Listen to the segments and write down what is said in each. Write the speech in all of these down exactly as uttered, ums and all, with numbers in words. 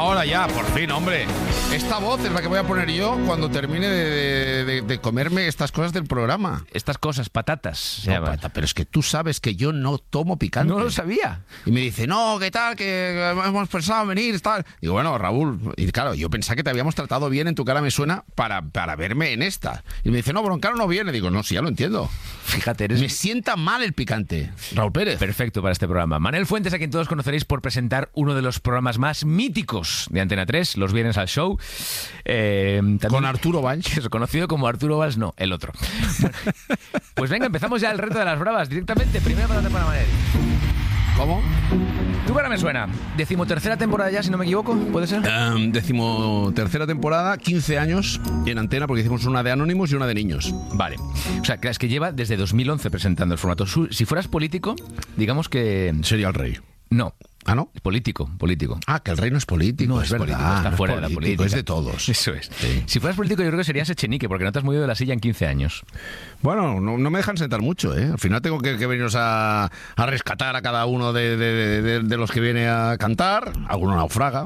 Ahora ya, por fin, hombre. Esta voz es la que voy a poner yo cuando termine de, de, de comerme estas cosas del programa. Estas cosas, patatas. No, pata, pero es que tú sabes que yo no tomo picante. No lo sabía. Y me dice, no, ¿qué tal? Que hemos pensado en venir, tal. Digo, bueno, Raúl, y claro, yo pensaba que te habíamos tratado bien, en Tu cara me suena, para, para verme en esta. Y me dice, no, Broncano no viene. Digo, no, sí, ya lo entiendo. Fíjate, eres... Me sienta mal el picante. Raúl Pérez. Perfecto para este programa. Manel Fuentes, a quien todos conoceréis por presentar uno de los programas más míticos de Antena tres, los viernes al show. Eh, también, con Arturo Valls. Es conocido como Arturo Valls, no, el otro. Bueno, pues venga, empezamos ya el reto de las bravas directamente. Primera patata para Manel. ¿Cómo? Tu cara me suena. Decimotercera temporada ya, si no me equivoco, ¿puede ser? Um, decimotercera temporada, quince años en Antena, porque hicimos una de Anónimos y una de niños. Vale. O sea, es que lleva desde dos mil once presentando el formato. Si fueras político, digamos que... Sería el rey. No. ¿Ah, no? Político, político. Ah, que el rey no es político. No es, es verdad. Político, está no fuera es de la político, política. Es de todos. Eso es. Sí. Si fueras político, yo creo que serías Echenique, porque no te has movido de la silla en quince años. Bueno, no, no me dejan sentar mucho, ¿eh? Al final tengo que, que veniros a, a rescatar a cada uno de, de, de, de los que viene a cantar. Alguno naufraga.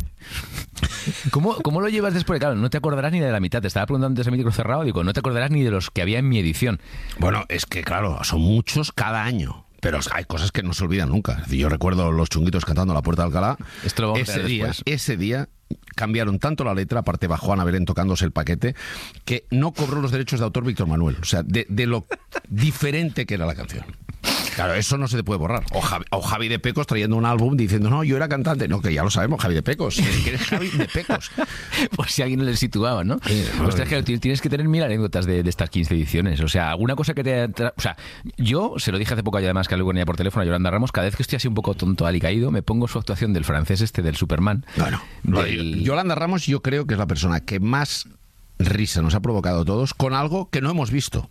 ¿Cómo, ¿Cómo lo llevas después? Claro, no te acordarás ni de la mitad. Te estaba preguntando antes de micro cerrado. Digo, no te acordarás ni de los que había en mi edición. Bueno, es que claro, son muchos cada año. Pero hay cosas que no se olvidan nunca. Es decir, yo recuerdo los Chunguitos cantando La Puerta de Alcalá. Esto lo vamos ese a ver día, después. ese día cambiaron tanto la letra, aparte bajó Ana Belén tocándose el paquete, que no cobró los derechos de autor Víctor Manuel. O sea, de, de lo diferente que era la canción. Claro, eso no se te puede borrar. O Javi, o Javi de Pecos trayendo un álbum diciendo, no, yo era cantante. No, que ya lo sabemos, Javi de Pecos. Que eres Javi de Pecos. Por si alguien le situaba, ¿no? Sí, Ostras, claro, tienes que tener mil anécdotas de, de estas quince ediciones. O sea, alguna cosa que te... O sea, yo, se lo dije hace poco además que algo venía por teléfono a Yolanda Ramos, cada vez que estoy así un poco tonto, alicaído, me pongo su actuación del francés este, del Superman. Bueno, del... Yolanda Ramos yo creo que es la persona que más risa nos ha provocado a todos con algo que no hemos visto.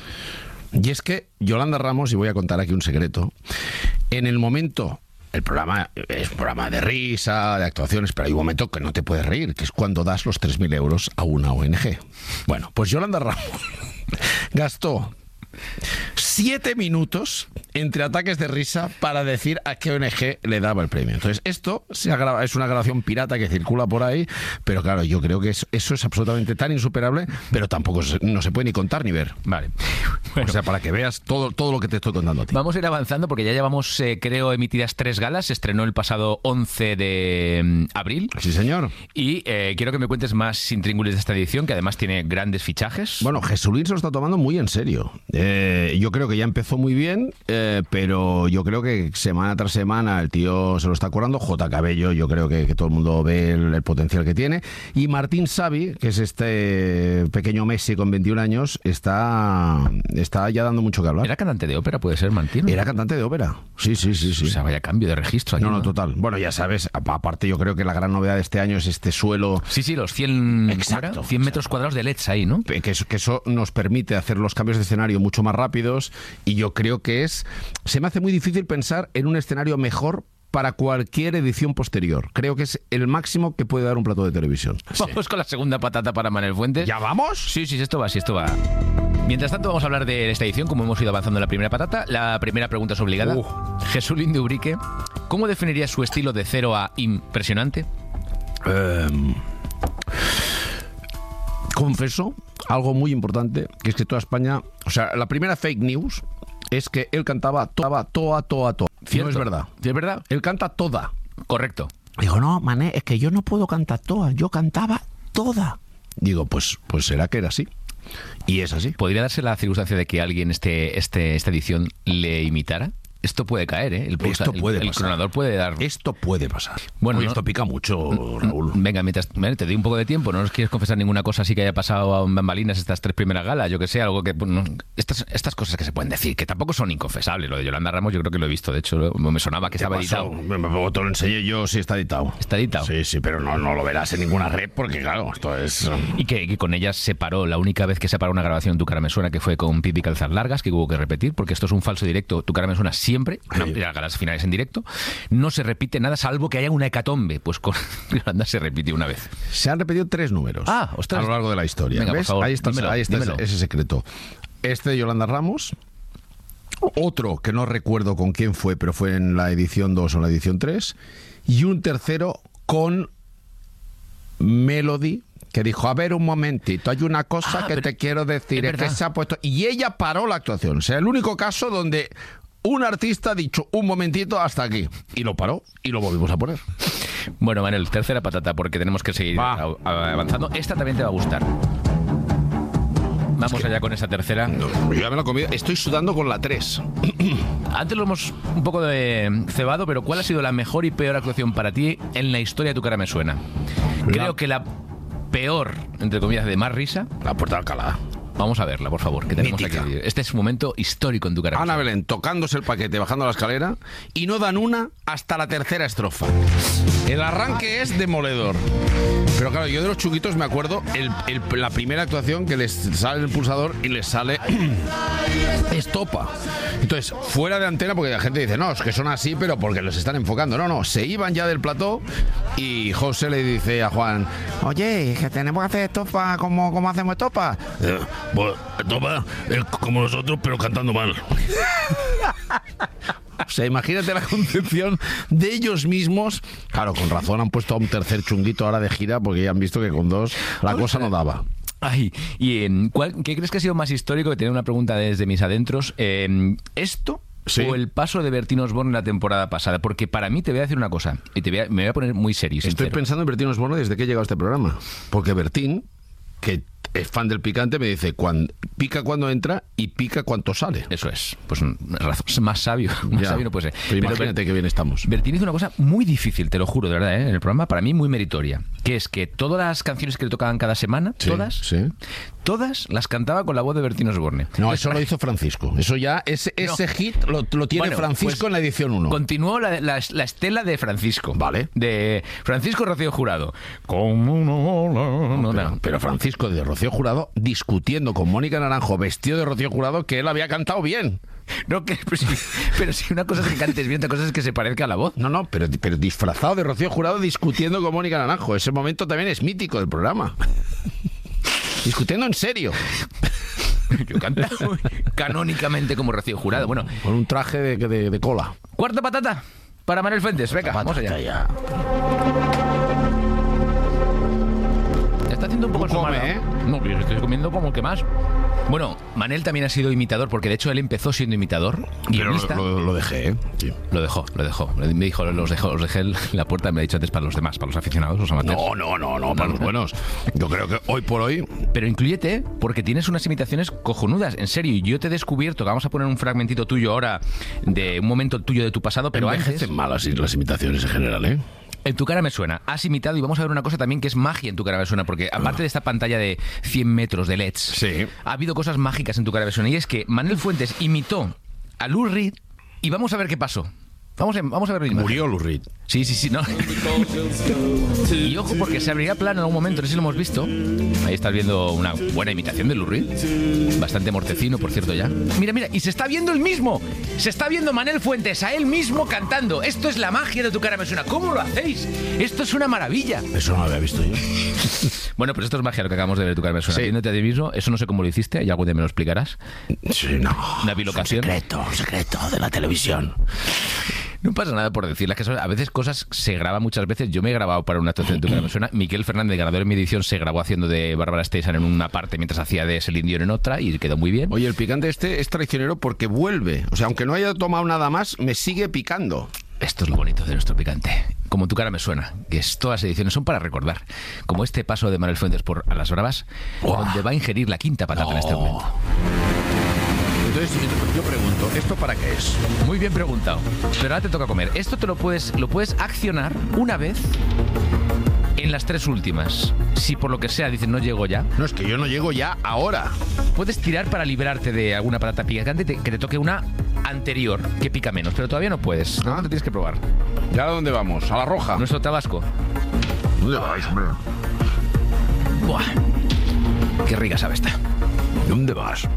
Y es que Yolanda Ramos, y voy a contar aquí un secreto, en el momento, el programa es un programa de risa, de actuaciones, pero hay un momento que no te puedes reír, que es cuando das los tres mil euros a una O N G. Bueno, pues Yolanda Ramos gastó siete minutos entre ataques de risa para decir a qué O N G le daba el premio. Entonces, esto se ha grabado, es una grabación pirata que circula por ahí, pero claro, yo creo que es, eso es absolutamente tan insuperable, pero tampoco se, no se puede ni contar ni ver. Vale. Bueno, o sea, para que veas todo, todo lo que te estoy contando a ti. Vamos a ir avanzando porque ya llevamos, eh, creo, emitidas tres galas. Se estrenó el pasado once de mm, abril. Sí, señor. Y eh, quiero que me cuentes más intríngulis de esta edición, que además tiene grandes fichajes. Bueno, Jesulín se lo está tomando muy en serio. Eh, yo creo que ya empezó muy bien, eh, pero yo creo que semana tras semana el tío se lo está currando. J. Cabello, yo creo que, que todo el mundo ve el, el potencial que tiene. Y Martín Savi, que es este pequeño Messi con veintiún años, está, está ya dando mucho que hablar. ¿Era cantante de ópera, puede ser, Martín? Era cantante de ópera. Sí, sí, sí, sí. O sea, vaya cambio de registro aquí, no, no, ¿no? total. Bueno, ya sabes, aparte yo creo que la gran novedad de este año es este suelo... Sí, sí, los cien, Exacto, cien metros cuadrados de L E Ds ahí, ¿no? Que eso, que eso nos permite hacer los cambios de escenario mucho más rápidos, y yo creo que es... Se me hace muy difícil pensar en un escenario mejor para cualquier edición posterior. Creo que es el máximo que puede dar un plato de televisión. Vamos sí. con la segunda patata para Manel Fuentes. ¿Ya vamos? Sí, sí, esto va, sí, esto va. Mientras tanto vamos a hablar de esta edición, como hemos ido avanzando en la primera patata. La primera pregunta es obligada. Uh. Jesulín de Ubrique, ¿cómo definirías su estilo de cero a impresionante? Um, confieso algo muy importante, que es que toda España... O sea, la primera fake news es que él cantaba toda, toda, toda, toda. ¿Cierto? No es verdad. ¿Sí es verdad? Él canta toda. Correcto. Digo, no, mané, es que yo no puedo cantar toda, yo cantaba toda. Digo, pues, pues será que era así. Y es así. ¿Podría darse la circunstancia de que alguien este, este, esta edición le imitara? Esto puede caer, ¿eh? El, pulsa, esto puede el, el pasar. cronador puede dar... Esto puede pasar. Bueno, Oye, no... esto pica mucho, Raúl. Venga, mientras te doy un poco de tiempo, no nos quieres confesar ninguna cosa así que haya pasado en bambalinas estas tres primeras galas, yo que sé, algo que... No, estas, estas cosas que se pueden decir, que tampoco son inconfesables. Lo de Yolanda Ramos yo creo que lo he visto, de hecho me sonaba que estaba pasó? editado. Me, me, te lo enseñé yo, sí está editado. ¿Está editado? Sí, sí, pero no, no lo verás en ninguna red porque claro, esto es... Y que, que con ellas se paró, la única vez que se paró una grabación en Tu cara me suena, que fue con Pipi Calzar Largas, que hubo que repetir, porque esto es un falso directo. Tu cara me suena siempre, sí. no, las galas finales en directo, no se repite nada salvo que haya una hecatombe. Pues con Yolanda se repitió una vez. Se han repetido tres números ah, ostras. a lo largo de la historia. Venga, ¿ves? Por favor, ahí está, dímelo, ahí está dímelo. ese, ese secreto. Este de Yolanda Ramos, otro que no recuerdo con quién fue, pero fue en la edición dos o en la edición tres, y un tercero con Melody, que dijo, a ver, un momentito, hay una cosa Ah, que pero- te quiero decir, es es, que verdad. se ha puesto... Y ella paró la actuación. O sea, el único caso donde un artista ha dicho, un momentito, hasta aquí. Y lo paró y lo volvimos a poner. Bueno, Manel, tercera patata, porque tenemos que seguir Va. a- a- avanzando. Esta también te va a gustar. Vamos allá con esta tercera. No, yo ya me lo he comido. Estoy sudando con la tres. Antes lo hemos un poco de cebado, pero ¿cuál ha sido la mejor y peor actuación para ti en la historia de Tu cara me suena? Creo que la peor, entre comillas, de más risa. La Puerta de Alcalá. Vamos a verla, por favor, que tenemos Mítica. aquí. Este es un momento histórico en Tu cara me Ana suena. Belén tocándose el paquete, bajando la escalera, y no dan una hasta la tercera estrofa. El arranque es demoledor. Pero claro, yo de los chunguitos me acuerdo el, el- la primera actuación que les sale el pulsador y les sale estopa. Entonces, fuera de antena, porque la gente dice, no, es que son así, pero porque los están enfocando. No, no, se iban ya del plató y José le dice a Juan, oye, que tenemos que hacer estopa, ¿cómo, cómo hacemos estopa? Eh, pues, estopa es como nosotros, pero cantando mal. O sea, imagínate la concepción de ellos mismos. Claro, con razón han puesto a un tercer chunguito ahora de gira porque ya han visto que con dos la cosa no daba. Ay, ¿y en cuál, qué crees que ha sido más histórico? Que tiene una pregunta desde mis adentros. Eh, ¿Esto Sí. o el paso de Bertín Osborne la temporada pasada? Porque para mí te voy a decir una cosa, y te voy a- me voy a poner muy serio y Estoy sincero. pensando en Bertín Osborne desde que he llegado a este programa. Porque Bertín, que es fan del picante, me dice, cuan- pica cuando entra y pica cuando sale. Eso es, pues mm, razón- más sabio, más Ya. sabio no puede ser. Pero imagínate Ber- qué bien estamos. Bertín hizo una cosa muy difícil, te lo juro, de verdad, ¿eh? En el programa, para mí muy meritoria, que es que todas las canciones que le tocaban cada semana, Sí, todas, sí. todas las cantaba con la voz de Bertín Osborne. No, eso lo hizo Francisco. Eso ya, ese, ese hit lo, lo tiene Bueno, Francisco pues, en la edición uno. Continuó la, la- la estela de Francisco. Vale. De Francisco Rocío Jurado. Como una ola. No, Pero, no. pero Francisco de Rocío Jurado discutiendo con Mónica Naranjo vestido de Rocío Jurado que él había cantado bien. No, que, pero, sí, pero sí, una cosa es que cantes bien, otra cosa es que se parezca a la voz. No, no, pero, pero disfrazado de Rocío Jurado discutiendo con Mónica Naranjo. Ese momento también es mítico del programa. Discutiendo en serio. Yo cantaba canónicamente como Rocío Jurado. Bueno, Con un traje de, de- de cola. cuarta patata para Manuel Fuentes. Venga, vamos allá. Ya. Está haciendo un poco Tú come, somada. ¿eh? No, yo estoy comiendo como que más. Bueno, Manel también ha sido imitador, porque de hecho él empezó siendo imitador, Pero guionista. lo, lo- lo dejé, ¿eh? Sí. Lo dejó, lo dejó. Me dijo, los dejó, los dejé en la puerta, me ha dicho antes para los demás, para los aficionados, los amateurs. No, no, no, no, para los buenos. Yo creo que hoy por hoy... Pero incluyete, porque tienes unas imitaciones cojonudas, en serio. Y yo te he descubierto, que vamos a poner un fragmentito tuyo ahora, de un momento tuyo de tu pasado, pero antes, envejecen mal así las imitaciones en general, ¿eh? en Tu cara me suena, has imitado, y vamos a ver una cosa también que es magia en Tu cara me suena, porque aparte de esta pantalla de cien metros de L E Ds, Sí. ha habido cosas mágicas en Tu cara me suena, y es que Manuel Fuentes imitó a Lou Reed, y vamos a ver qué pasó. Vamos a, vamos a ver la imagen. Murió Lou Reed. Sí, sí, sí, no. Y ojo, porque se abrirá plano en algún momento, no sé si lo hemos visto. Ahí estás viendo una buena imitación de Lou Reed. Bastante mortecino, por cierto, ya. Mira, mira, y se está viendo el mismo. Se está viendo Manuel Fuentes, a él mismo cantando. Esto es la magia de Tu cara me suena. ¿Cómo lo hacéis? Esto es una maravilla. Eso no lo había visto yo. Bueno, pues esto es magia lo que acabamos de ver de Tu cara me suena. Sí. Viéndote a ti mismo, eso no sé cómo lo hiciste, y algún día me lo explicarás. Sí, no. Una bilocación. Un secreto, un secreto de la televisión. No pasa nada por decirlas, que son- a veces cosas se graban muchas veces. Yo me he grabado para una actuación de Tu cara me suena. Miquel Fernández, ganador en mi edición, se grabó haciendo de Bárbara Streisand en una parte mientras hacía de Celine Dion en otra, y quedó muy bien. Oye, el picante este es traicionero porque vuelve. O sea, aunque no haya tomado nada más, me sigue picando. Esto es lo bonito de nuestro picante. Como Tu cara me suena, que es, todas las ediciones son para recordar. Como este paso de Manuel Fuentes por A las Bravas, Buah. donde va a ingerir la quinta patata en este No. momento. Entonces, yo pregunto, ¿esto para qué es? Muy bien preguntado. Pero ahora te toca comer. Esto te lo puedes, lo puedes accionar una vez en las tres últimas. Si por lo que sea dices no llego ya, No, es que yo no llego ya ahora. puedes tirar para librarte de alguna patata picante, te- que te toque una anterior que pica menos, pero todavía no puedes. No Ah. te tienes que probar. ¿Ya a dónde vamos? ¿A la roja? Nuestro tabasco. ¿Dónde vais, hombre? Buah. Qué rica sabe esta. ¿Dónde vas?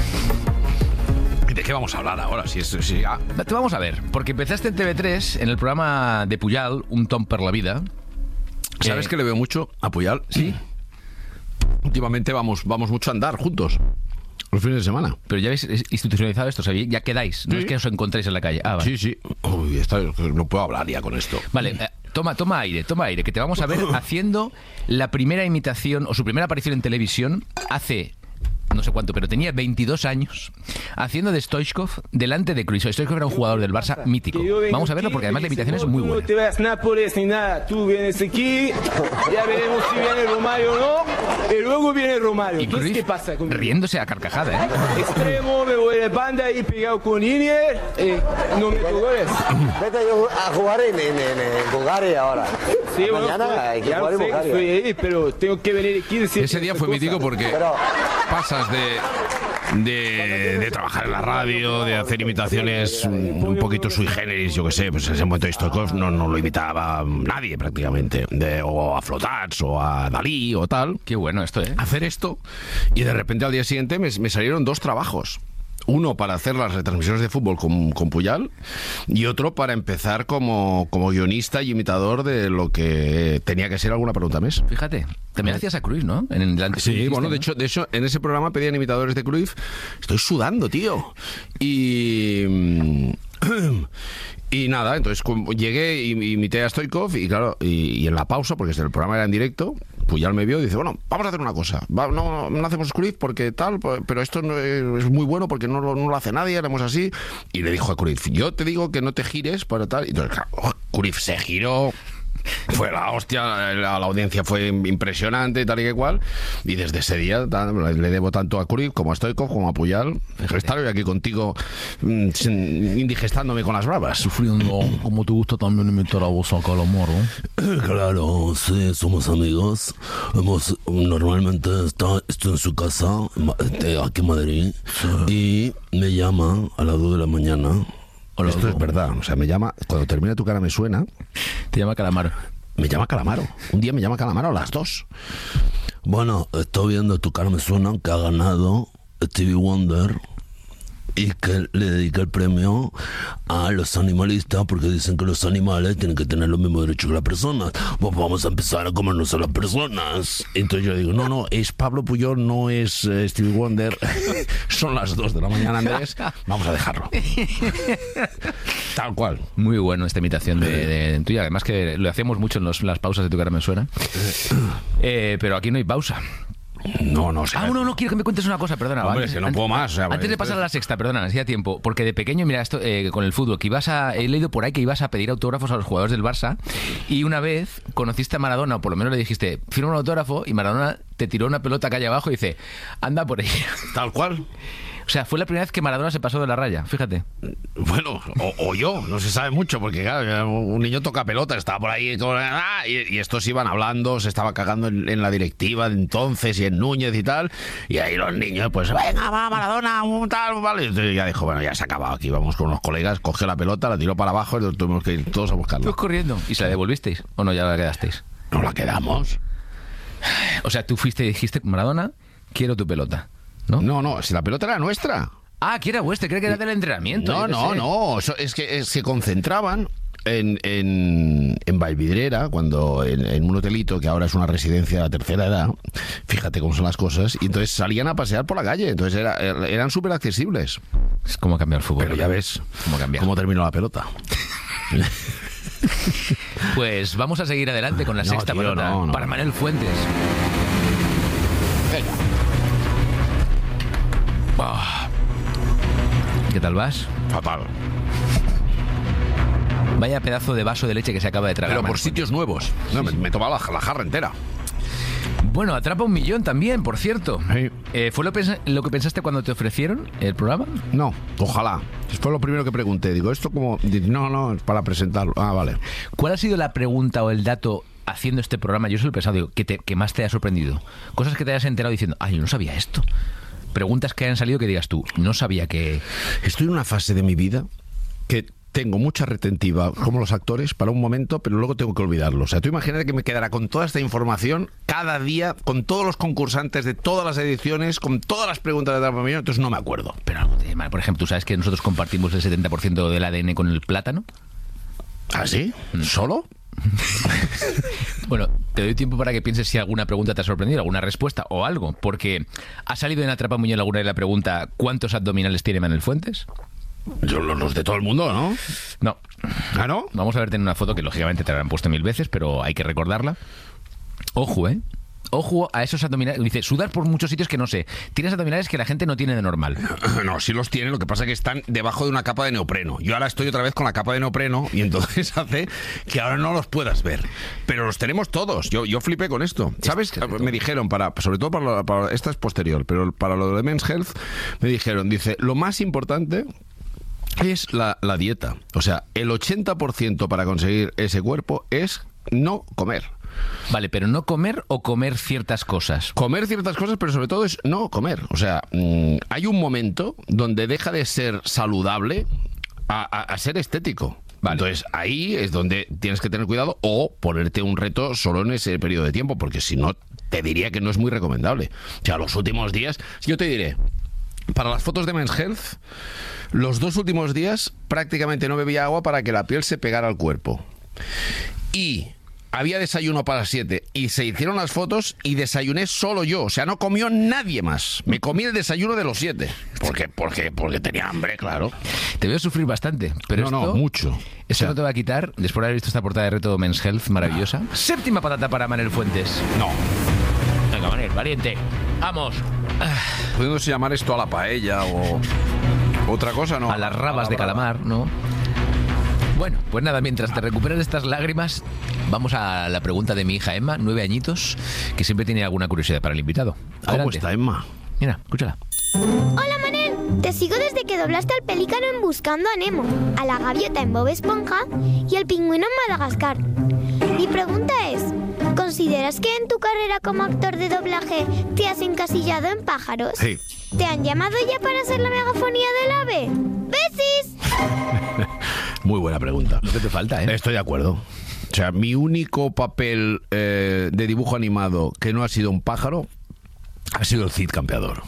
¿Y de qué vamos a hablar ahora? Si es, si, ah, Te vamos a ver, porque empezaste en T V tres, en el programa de Puyal, Un Tom per la vida. ¿Sabes Eh, que le veo mucho a Puyal? Sí. Últimamente vamos, vamos mucho a andar juntos. Los fines de semana. Pero ya habéis institucionalizado esto, o sea, ya quedáis. No Sí. es que os encontréis en la calle. Ah, vale. Sí, sí. Uy, está- no puedo hablar ya con esto. Vale, eh, Toma, toma aire, toma aire, que te vamos a ver haciendo la primera imitación o su primera aparición en televisión hace... no sé cuánto, pero tenía veintidós años haciendo de Stoichkov delante de Cruyff. Stoichkov era un jugador del Barça mítico. Vamos a verlo porque además la imitación es muy buena. No te vas Nápoles ni nada, tú vienes aquí, ya veremos si viene Romario o no, y luego viene Romario. Y Entonces, Cruyff ¿qué pasa conmigo? riéndose a carcajada, ¿eh? Extremo, me voy de banda y pegado con Inier, y no meto goles. Vete a jugar en, en, en, en Bulgaria ahora. Sí, bueno, Mañana pues, hay que ya jugar en sé que Bulgaria. estoy ahí, pero tengo que venir aquí y decir Ese día estas fue cosas. mítico porque Pero- pasas de, de, de trabajar en la radio, de hacer imitaciones un, un poquito sui generis, yo que sé, pues en ese momento Stoichkov no, no lo imitaba nadie prácticamente, de, o a Flotats o a Dalí o tal. Qué bueno esto, ¿eh? Hacer esto y de repente al día siguiente me, me salieron dos trabajos. Uno para hacer las retransmisiones de fútbol con, con Puyal y otro para empezar como, como guionista y imitador de lo que tenía que ser alguna pregunta mes. Fíjate, también hacías a Cruyff, ¿no? En el delante Sí, hiciste, bueno, de ¿no? hecho, de hecho, en ese programa pedían imitadores de Cruyff. Estoy sudando, tío. Y... Y nada, entonces como llegué y imité a Stoichkov y claro, y, y en la pausa, porque el programa era en directo, Puyal me vio y dice, bueno, vamos a hacer una cosa, Va, no, no hacemos Cruyff porque tal, pero esto no es, es muy bueno porque no lo, no lo hace nadie, haremos así. Y le dijo a Cruyff, yo te digo que no te gires para tal. Y entonces, claro, oh, Cruyff se giró. Fue la hostia, la, la audiencia fue impresionante, tal y que cual. Y desde ese día tal, le debo tanto a Cruyff como a Stoichkov como a Puyal. Estar hoy aquí contigo mm, sin- indigestándome con las bravas. Sufriendo, como te gusta también imitar a vos a Calamaro. Claro, sí, somos amigos. Hemos, normalmente está, estoy en su casa, en Ma- de- aquí en Madrid, y me llama a las dos de la mañana. Hola, esto es verdad. O sea, me llama, cuando termina Tu cara me suena, Te llama Calamaro. me llama Calamaro. Un día me llama Calamaro a las dos. Bueno, estoy viendo Tu cara me suena, que ha ganado Stevie Wonder y que le dedica el premio a los animalistas porque dicen que los animales tienen que tener los mismos derechos que las personas. Pues vamos a empezar a comernos a las personas. Entonces yo digo, no, no, es Pablo Puyol, no es eh, Stevie Wonder. Son las dos de la mañana, Andrés. Vamos a dejarlo. Tal cual. Muy bueno esta imitación de, de tuya. Además que lo hacemos mucho en los- las pausas de Tu cara me suena. Eh, pero aquí no hay pausa. No, no, o sea, Ah, no, no, quiero que me cuentes una cosa, perdona. Hombre, antes, que no antes- puedo más, o sea, antes de entonces- pasar a la sexta, perdona, hacía tiempo. Porque de pequeño, mira, esto eh, con el fútbol, que ibas a. He leído por ahí que ibas a pedir autógrafos a los jugadores del Barça. Y una vez conociste a Maradona, o por lo menos le dijiste, firma un autógrafo, y Maradona te tiró una pelota calle abajo y dice, anda por ella. tal cual. O sea, fue la primera vez que Maradona se pasó de la raya, fíjate. Bueno, o, o yo, no se sabe mucho, porque claro, un niño toca pelota, estaba por ahí, todo, ah, y, y estos iban hablando, se estaba cagando en, en la directiva de entonces y en Núñez y tal, y ahí los niños, pues, venga, va, Maradona, un tal, vale. Y entonces ya dijo, bueno, ya se ha acabado aquí, vamos con los colegas, cogió la pelota, la tiró para abajo y tuvimos que ir todos a buscarla. Tú corriendo. ¿Y se la devolvisteis? ¿O no, ya la quedasteis? Nos la quedamos. O sea, tú fuiste y dijiste, Maradona, quiero tu pelota, ¿no? No, no, si la pelota era nuestra. Ah, que era vuestra, creo que era del entrenamiento. No, yo qué no, sé. no, eso es que eh, se concentraban en, en, en Valvidrera, cuando en, en un hotelito que ahora es una residencia de la tercera edad, fíjate cómo son las cosas, y entonces salían a pasear por la calle, entonces era, eran súper accesibles. Es como cambiar el fútbol. Pero ya ves cómo cambiar. cómo terminó la pelota. Pues vamos a seguir adelante con la No, sexta tío, pelota no, no. para Manuel Fuentes. Venga. Ah. ¿Qué tal vas? Fatal. Vaya pedazo de vaso de leche que se acaba de tragar. Pero por Manuel sitios nuevos. No, me, me tomaba la, la jarra entera. Fuentes. Bueno, atrapa un millón también, por cierto. Sí. Eh, ¿Fue lo, pensa- lo que pensaste cuando te ofrecieron el programa? No, ojalá. Fue lo primero que pregunté. Digo, esto como... No, no, es para presentarlo. Ah, vale. ¿Cuál ha sido la pregunta o el dato haciendo este programa? Yo soy el pensado, digo, que, te, que más te ha sorprendido. Cosas que te hayas enterado diciendo, ay, yo no sabía esto. Preguntas que hayan salido que digas tú, no sabía que... Estoy en una fase de mi vida que tengo mucha retentiva, como los actores, para un momento, pero luego tengo que olvidarlo. O sea, tú imagínate que me quedara con toda esta información cada día, con todos los concursantes de todas las ediciones, con todas las preguntas de Atrapa un Millón, entonces no me acuerdo. Pero algo te llama. Por ejemplo, ¿tú sabes que nosotros compartimos el setenta por ciento del A D N con el plátano? ¿Ah, sí? ¿Solo? Bueno, te doy tiempo para que pienses si alguna pregunta te ha sorprendido, alguna respuesta o algo, porque ha salido en Atrapa un Millón alguna vez la pregunta ¿cuántos abdominales tiene Manuel Fuentes? Yo, los de todo el mundo, ¿no? No. ¿Ah, no? Vamos a verte en una foto que lógicamente te la han puesto mil veces, pero hay que recordarla. Ojo, ¿eh? Ojo a esos abdominales. Dice, sudar por muchos sitios que no sé. Tienes abdominales que la gente no tiene de normal. No, sí los tiene, lo que pasa es que están debajo de una capa de neopreno. Yo ahora estoy otra vez con la capa de neopreno y entonces hace que ahora no los puedas ver. Pero los tenemos todos. Yo, yo flipé con esto. ¿Sabes? Me dijeron, para, sobre todo para, lo, para... Esta es posterior, pero para lo de Men's Health me dijeron, dice, lo más importante es la, la dieta. O sea, el ochenta por ciento para conseguir ese cuerpo es no comer. Vale, pero no comer o comer ciertas cosas. Comer ciertas cosas, pero sobre todo es no comer. O sea, mmm, hay un momento donde deja de ser saludable a, a, a ser estético. Vale. Entonces ahí es donde tienes que tener cuidado o ponerte un reto solo en ese periodo de tiempo, porque si no, te diría que no es muy recomendable. O sea, los últimos días, yo te diré, para las fotos de Men's Health, los dos últimos días prácticamente no bebía agua para que la piel se pegara al cuerpo. Y había desayuno para las siete y se hicieron las fotos y desayuné solo yo. O sea, no comió nadie más. Me comí el desayuno de los siete. ¿Por qué? Porque, porque tenía hambre, claro. Te veo sufrir bastante. Pero no, esto, no, mucho. Esto o sea, no te va a quitar, después de haber visto esta portada de reto Men's Health maravillosa. No. Séptima patata para Manel Fuentes. No. Venga, Manel, valiente. Vamos. Pudiéndose llamar esto a la paella o otra cosa, ¿no? A las rabas a la de calamar, ¿no? Bueno, pues nada, mientras te recuperas de estas lágrimas, vamos a la pregunta de mi hija Emma, nueve añitos, que siempre tiene alguna curiosidad para el invitado. Adelante. ¿Cómo está, Emma? Mira, escúchala. Hola, Manel. Te sigo desde que doblaste al pelícano en Buscando a Nemo, a la gaviota en Bob Esponja y al pingüino en Madagascar. Mi pregunta es, ¿consideras que en tu carrera como actor de doblaje te has encasillado en pájaros? Sí. ¿Te han llamado ya para hacer la megafonía del ave? ¡Besis! Muy buena pregunta. No te, te falta, ¿eh? Estoy de acuerdo. O sea, mi único papel eh, de dibujo animado que no ha sido un pájaro ha sido el Cid Campeador.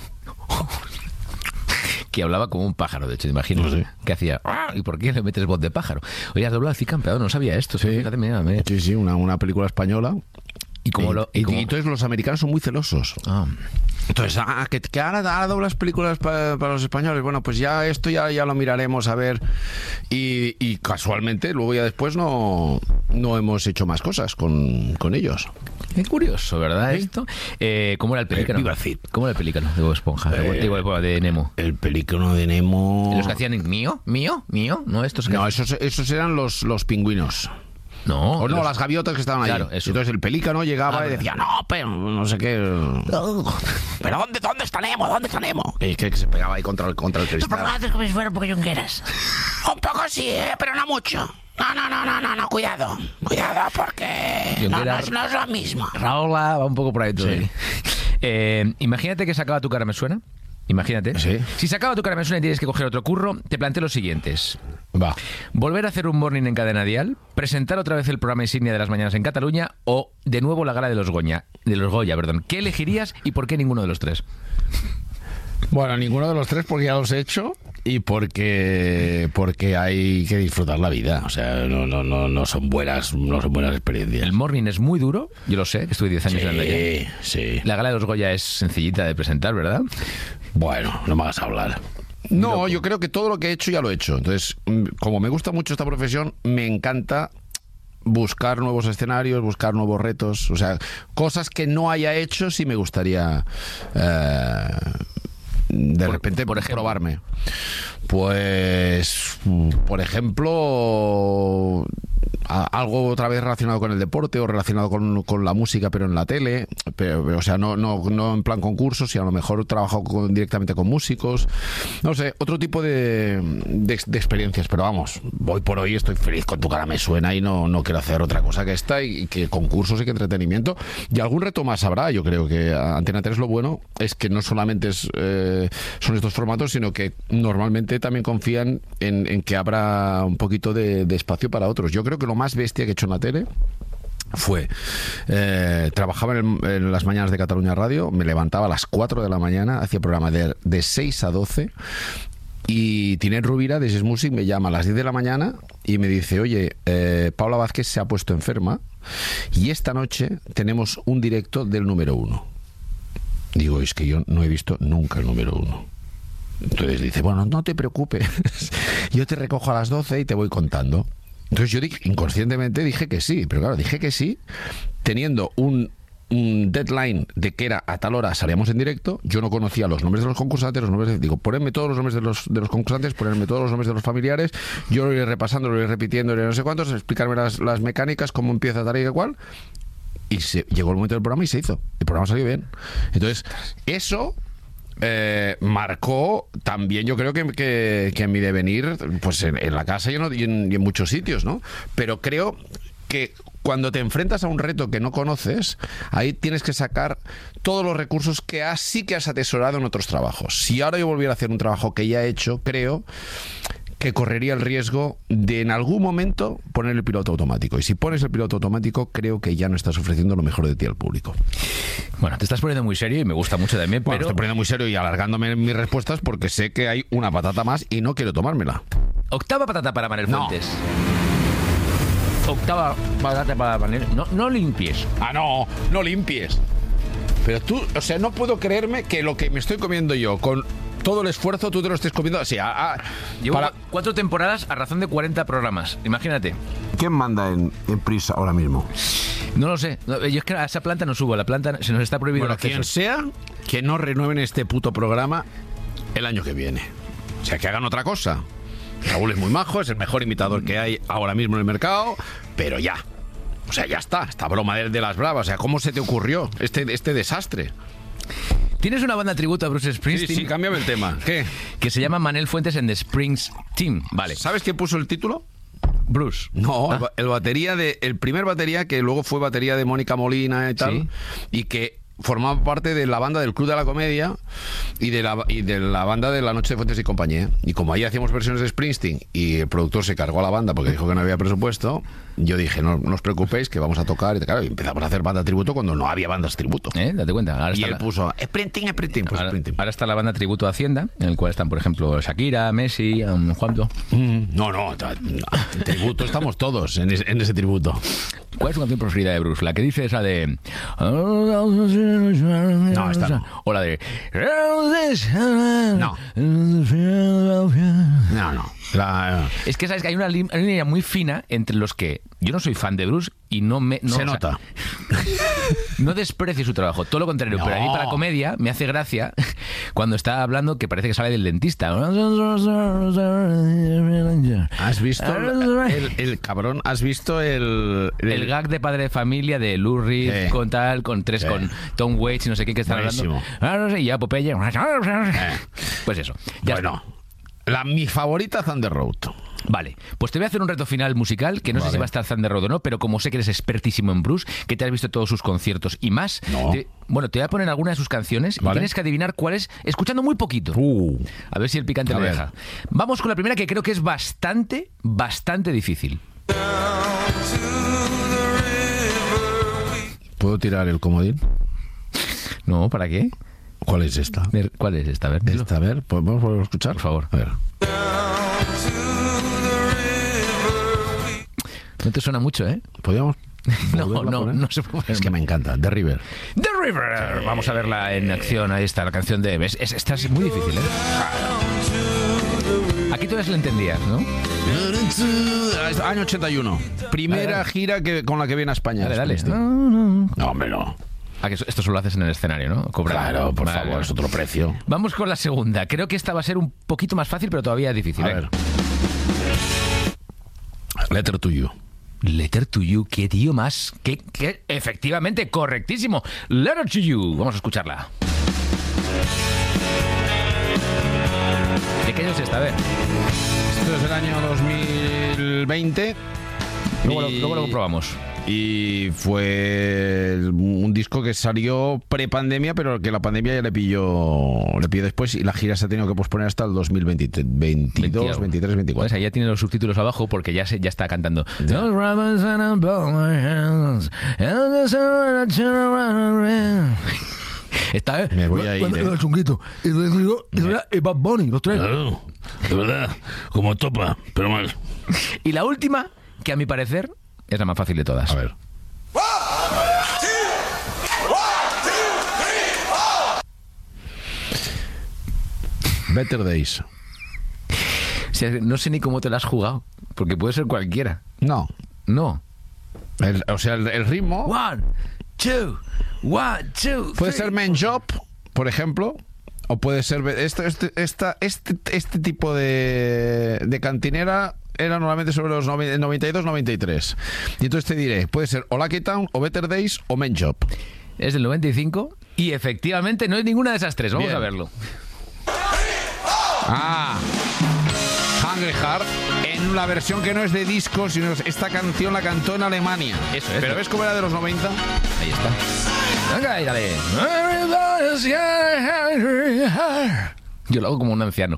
Que hablaba como un pájaro, de hecho, te imaginas. No sé. Que hacía... ¿Y por qué le metes voz de pájaro? Oye, has doblado al Cid Campeador, no sabía esto. Sí, fíjate, mira, mira. sí, sí, una, una película española. Y como y, lo... Y, y, como... y entonces los americanos son muy celosos. Ah... Entonces, ah, que, que ahora, ahora doblas películas para, para los españoles. Bueno, pues ya esto ya, ya lo miraremos a ver. Y, y casualmente, luego ya después no, no hemos hecho más cosas con, con ellos. Qué curioso, ¿verdad? ¿Sí? Esto. Eh, ¿Cómo era el pelícano? Eh, viva Cid. ¿Cómo era el pelícano de Bob Esponja? Eh, Digo, de Nemo. El pelícano de Nemo. ¿Los que hacían en mío? ¿Mío? ¿Mío? No, estos que No, esos, esos eran los, los pingüinos. No, o no, los... las gaviotas que estaban claro, ahí. Eso. Entonces el pelícano llegaba ah, y decía, no, pero no sé qué. ¿Pero dónde, dónde está Nemo? ¿Dónde está Nemo? Y que, que se pegaba ahí contra el, contra el cristal. ¿Pero por qué haces como si fuera un poco yungueras? Un poco sí, ¿eh? Pero no mucho. No, no, no, no, no, no, cuidado. Cuidado porque no, no, es, no es lo mismo. Raúl va un poco por ahí todo. Sí. Eh, imagínate que se acaba Tu cara me suena. Imagínate. Sí. Si se acaba Tu cara me suena y tienes que coger otro curro, te planteo los siguientes. Va. Volver a hacer un morning en Cadena Dial, presentar otra vez el programa insignia de las mañanas en Cataluña o de nuevo la gala de los Goya, de los Goya, perdón. ¿Qué elegirías y por qué ninguno de los tres? Bueno, ninguno de los tres porque ya los he hecho y porque porque hay que disfrutar la vida. O sea, no no no no son buenas no son buenas experiencias. El morning es muy duro, yo lo sé, estuve diez años sí, en Andaya. Sí. La gala de los Goya es sencillita de presentar, ¿verdad? Bueno, no me hagas hablar. No, loco. Yo creo que todo lo que he hecho ya lo he hecho. Entonces, como me gusta mucho esta profesión, me encanta buscar nuevos escenarios, buscar nuevos retos. O sea, cosas que no haya hecho sí me gustaría eh, de por, repente por ejemplo. probarme. Pues, por ejemplo, algo otra vez relacionado con el deporte o relacionado con, con la música, pero en la tele, pero, o sea, no, no, no en plan concursos, sino a lo mejor trabajo con, directamente con músicos, no sé, otro tipo de, de, de experiencias, pero vamos, hoy por hoy estoy feliz con Tu cara me suena y no, no quiero hacer otra cosa que esta y, y que concursos y que entretenimiento y algún reto más habrá. Yo creo que Antena tres lo bueno es que no solamente es, eh, son estos formatos, sino que normalmente también confían en, en que habrá un poquito de, de espacio para otros. Yo creo que lo más bestia que he hecho en la tele fue eh, trabajaba en, el, en las mañanas de Cataluña Radio, me levantaba a las cuatro de la mañana, hacía programa de, de seis a doce y Tinet Rubira de Ses Music me llama a las diez de la mañana y me dice, oye, eh, Paula Vázquez se ha puesto enferma y esta noche tenemos un directo del número uno. Digo, es que yo no he visto nunca el número uno. Entonces dice, bueno, no te preocupes, yo te recojo a las doce y te voy contando. Entonces yo dije, inconscientemente dije que sí, pero claro, dije que sí teniendo un, un deadline de que era a tal hora salíamos en directo. Yo no conocía los nombres de los concursantes, los nombres de, digo, ponerme todos los nombres de los, de los concursantes, ponerme todos los nombres de los familiares, yo lo iré repasando, lo iré repitiendo, lo iré no sé cuántos, explicarme las, las mecánicas, cómo empieza tal y cual. Y se, llegó el momento del programa y se hizo. El programa salió bien. Entonces, eso... Eh, marcó también, yo creo que, que, que en mi devenir, pues en, en la casa y en, y, en, y en muchos sitios, ¿no? Pero creo que cuando te enfrentas a un reto que no conoces, ahí tienes que sacar todos los recursos que has, sí que has atesorado en otros trabajos. Si ahora yo volviera a hacer un trabajo que ya he hecho, creo que correría el riesgo de en algún momento poner el piloto automático. Y si pones el piloto automático, creo que ya no estás ofreciendo lo mejor de ti al público. Bueno, te estás poniendo muy serio y me gusta mucho también, bueno, pero... estoy poniendo muy serio y alargándome en mis respuestas porque sé que hay una patata más y no quiero tomármela. Octava patata para Manel No. Fuentes. Octava patata para Manel. No, no limpies. Ah, no, no limpies. Pero tú, o sea, no puedo creerme que lo que me estoy comiendo yo con todo el esfuerzo tú te lo estés comiendo así. A, a, Llevo para... cuatro temporadas a razón de cuarenta programas. Imagínate. ¿Quién manda en, en Prisa ahora mismo? No lo sé. No, yo es que a esa planta no subo. A la planta se nos está prohibido Bueno, el acceso. quien sea, que no renueven este puto programa el año que viene. O sea, que hagan otra cosa. Raúl es muy majo, es el mejor imitador que hay ahora mismo en el mercado, pero ya. O sea, ya está. Esta broma de, de las bravas. O sea, ¿cómo se te ocurrió este, este desastre? Tienes una banda tributo a Bruce Springsteen. Sí, sí, cámbiame el tema. ¿Qué? Que se llama Manel Fuentes and the Springs Team. Vale. ¿Sabes quién puso el título? Bruce. No, Ah. el, ba- el batería de el primer batería que luego fue batería de Mónica Molina y tal, Sí. y que formaba parte de la banda del Club de la Comedia y de la y de la banda de La Noche de Fuentes y compañía. Y como ahí hacíamos versiones de Springsteen y el productor se cargó a la banda porque dijo que no había presupuesto, yo dije, no, no os preocupéis que vamos a tocar. Y claro, y empezamos a hacer banda tributo cuando no había bandas tributo. ¿Eh? Date cuenta. Ahora Y está él la- puso Springsteen, Springsteen, pues Ahora, Springsteen. ahora está la banda tributo a Hacienda, en el cual están, por ejemplo, Shakira, Messi, um, Juanjo. Mm, No, no, ta- no, en tributo estamos todos en ese, en ese tributo. ¿Cuál es tu canción preferida de Bruce? La que dice esa de... No, esta no. O la de... No. No, no. La, Es que sabes que hay una, li- hay una línea muy fina entre los que yo no soy fan de Bruce y no me... No, se o sea, nota. no desprecio su trabajo, todo lo contrario, No. pero a mí para la comedia me hace gracia cuando está hablando que parece que sale del dentista. ¿Has visto el, el- el cabrón? ¿Has visto el, El gag de Padre de Familia de Lou Reed Sí. con tal, con tres, Sí. con Tom Waits y no sé qué que están Buenísimo. hablando. Ah, no sé, y ya Popeye. Pues eso. Ya Bueno, la, mi favorita, Thunder Road. Vale, pues te voy a hacer un reto final musical, que no sé Vale. si va a estar Thunder Road o no, pero como sé que eres expertísimo en Bruce, que te has visto todos sus conciertos y más, No. te- bueno, te voy a poner alguna de sus canciones y Vale. tienes que adivinar cuál es, escuchando muy poquito. Uh. A ver si el picante A lo ver. deja. Vamos con la primera, que creo que es bastante, bastante difícil. ¿Puedo tirar el comodín? No, ¿para qué? ¿Cuál es esta? Ver, ¿Cuál es esta? A ver, dilo. Esta, a ver, ¿podemos volver a escuchar? Por favor. A ver. No te suena mucho, ¿eh? ¿Podríamos? No, volverla a no, poner? no se puede. Es que me encanta, The River. The River. Vamos a verla en acción. Ahí está la canción de... ¿Ves? Es- Esta es muy difícil, ¿eh? Aquí tú la entendías, ¿no? Año ochenta y uno. Primera Dale, dale. gira que, con la que viene a España. Dale, dale. Springsteen. No, hombre, no. Ah, que esto solo lo haces en el escenario, ¿no? Cobra- Claro, por Vale, favor, vale. es otro precio. Vamos con la segunda. Creo que esta va a ser un poquito más fácil, pero todavía es difícil. A ¿eh? ver. Letter to You. Letter to You, qué tío más. Qué, qué- efectivamente, correctísimo. Letter to You. Vamos a escucharla. ¿De qué año es esta? A ver. Esto es el año dos mil veinte. Luego, lo, Y- luego lo comprobamos. Y fue el- un disco que salió pre-pandemia, pero que la pandemia ya le pilló, le pilló después y la gira se ha tenido que posponer hasta el dos mil veinte, veintidós, veintitrés, Pues veinticuatro. ahí ya tiene los subtítulos abajo porque ya se, ya está cantando. Está, ¿eh? Me voy a ir, Cuando ¿eh? era chunguito. Y le digo, y era y Bad Bunny, los tres. Claro, de verdad, como topa, pero mal. Y la última, que a mi parecer es la más fácil de todas. A ver. Better Days. O sea, no sé ni cómo te la has jugado, porque puede ser cualquiera. No. No. El- o sea, el, el ritmo One, two, one, two, puede three. ser Men Job, por ejemplo, o puede ser este este esta, este, este tipo de, de cantinera era normalmente sobre los noventa y dos noventa y tres. Y entonces te diré, puede ser o Lucky Town, o Better Days, o Men Job. Es del noventa y cinco y efectivamente no es ninguna de esas tres. Vamos Bien. a verlo. Ah, Hungry Heart, en una versión que no es de disco, sino es- esta canción la cantó en Alemania. Eso es. Pero ¿ves cómo era de los noventa? Ahí está. Venga, ahí, dale. Yo lo hago como un anciano.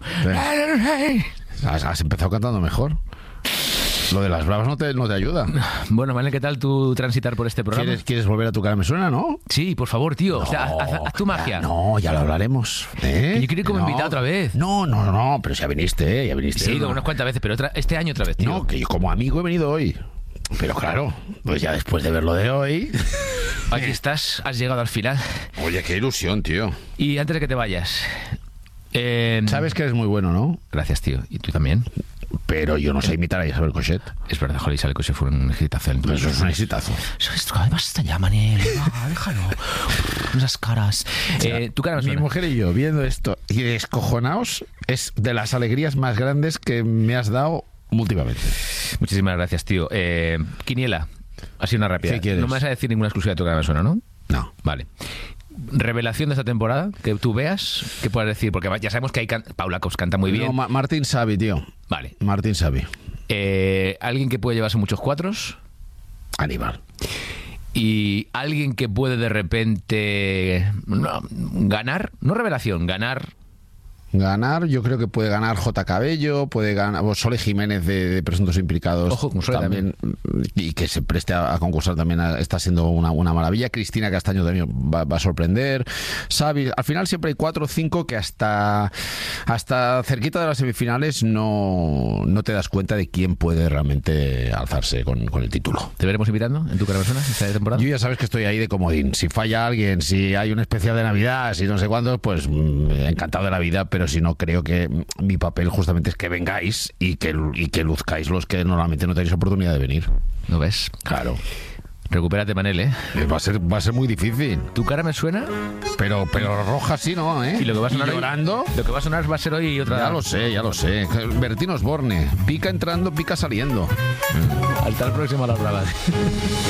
Has, has empezado cantando mejor. Lo de las bravas no te, no te ayuda. Bueno, Manel, ¿qué tal tú transitar por este programa? ¿Quieres, ¿Quieres volver a tu cara me suena, no? Sí, por favor, tío. O sea, haz, haz- haz tu magia. No, ya lo hablaremos. ¿eh? Que yo quiero ir como No. invitado otra vez. No, no, no, no, pero ya viniste, ¿eh? Ya viniste. Sí, he ido no. unas cuantas veces, pero otra, este año otra vez, tío. No, que yo como amigo he venido hoy. Pero claro, pues ya después de ver lo de hoy... Aquí estás, has llegado al final. Oye, qué ilusión, tío. Y antes de que te vayas... eh, Sabes que eres muy bueno, ¿no? Gracias, tío. ¿Y tú también? Pero yo no sé imitar a Isabel Cochet. Es verdad, joder, Isabel Cochet fue un exitazo. Eso es un exitazo. Eso es, basta ya, Manel. Va, déjalo. Esas caras. Eh, tu cara me Mi suena. mujer y yo viendo esto y descojonaos es de las alegrías más grandes que me has dado últimamente. Muchísimas gracias, tío. Eh, Quiniela, ha sido una rápida. ¿Qué quieres? No me vas a decir ninguna exclusiva de tu cara me suena, ¿no? No. Vale. Revelación de esta temporada, que tú veas, ¿qué puedes decir? Porque ya sabemos que hay can- Paula Cox canta muy bien. No, Ma- Martín Savi, tío. Vale. Martín Savi. Eh, alguien que puede llevarse muchos cuatros Aníbal. y alguien que puede de repente no, ganar, no revelación, ganar. Ganar, yo creo que puede ganar J. Cabello, puede ganar o Sole Jiménez de, de Presuntos Implicados. Ojo, con Sole también, y que se preste a, a concursar también a- está siendo una, una maravilla. Cristina Castaño también va, va a sorprender. Xavi, al final siempre hay cuatro o cinco que hasta, hasta cerquita de las semifinales no, no te das cuenta de quién puede realmente alzarse con, con el título. ¿Te veremos invitando en tu cara me suena esta temporada? Yo ya sabes que estoy ahí de comodín. Si falla alguien, si hay un especial de Navidad, si no sé cuándo, pues mm, encantado de la vida, pero si no, creo que mm, mi papel justamente es que vengáis y que, y que luzcáis los que normalmente no tenéis oportunidad de venir. ¿No ves? Claro. Recupérate, Manel, ¿eh? Eh, Va a ser, va a ser muy difícil. Tu cara me suena Pero, pero roja sí, ¿no? ¿eh? y lo que va a sonar hoy- llorando. lo que va a sonar va a ser hoy otra. Ya lo sé, ya lo sé. Bertín Osborne. Pica entrando, pica saliendo. Hasta el próximo a las bravas.